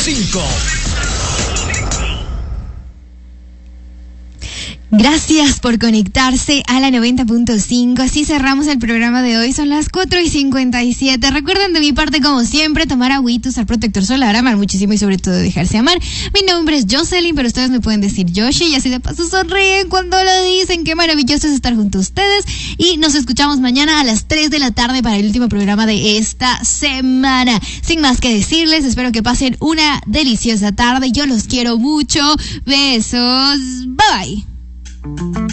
90.5. Gracias por conectarse a la 90.5. Así cerramos el programa de hoy. Son las 4:57. Recuerden de mi parte, como siempre, tomar agüita, usar protector solar, amar muchísimo y sobre todo dejarse amar. Mi nombre es Jocelyn, pero ustedes me pueden decir Yoshi y así de paso sonríen cuando lo dicen. Qué maravilloso es estar junto a ustedes. Y nos escuchamos mañana a las 3 de la tarde para el último programa de esta semana. Sin más que decirles, espero que pasen una deliciosa tarde. Yo los quiero mucho. Besos. Bye bye.